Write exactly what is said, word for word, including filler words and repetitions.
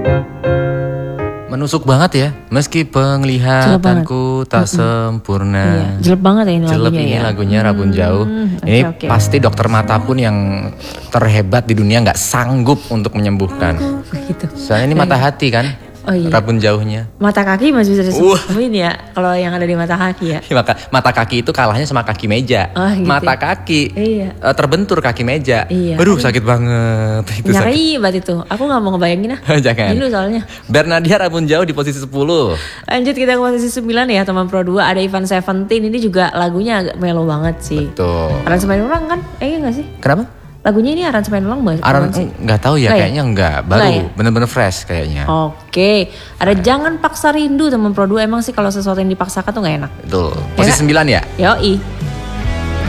Menusuk banget ya, meski penglihatanku tak Mm-mm. sempurna. Iya, jelek banget ya ini Jelek lagunya ini ya. lagunya Rabun Jauh. Hmm, Ini oke, oke. pasti dokter mata pun yang terhebat di dunia nggak sanggup untuk menyembuhkan. Gitu. Soalnya ini mata hati kan, Oh iya. Rabun Jauhnya. Mata kaki masih bisa Uh. disembuhin ya kalau yang ada di mata kaki ya. Maka mata kaki itu kalahnya sama kaki meja. Oh, gitu. Mata kaki Iya. eh, terbentur kaki meja. Iya. Aduh sakit banget. Itu sakit. Nyari banget itu. Aku gak mau ngebayangin ah. Jangan. Dulu soalnya. Bernadia Rabun Jauh di posisi sepuluh. Lanjut kita ke posisi sembilan ya teman Pro dua. Ada Ivan Seventeen. Ini juga lagunya agak melo banget sih. Tuh. Aransemen ulang kan? Eh iya gak sih? Kenapa? Lagunya ini aransemen ulang banget. Aran nggak tahu ya, Nggak ya? kayaknya enggak, baru Nggak ya? bener-bener fresh kayaknya. Oke. Ada Jangan Paksa Rindu teman Pro dua. Emang sih kalau sesuatu yang dipaksakan tuh gak enak. Betul. Posisi Ya, sembilan ya? Yoi.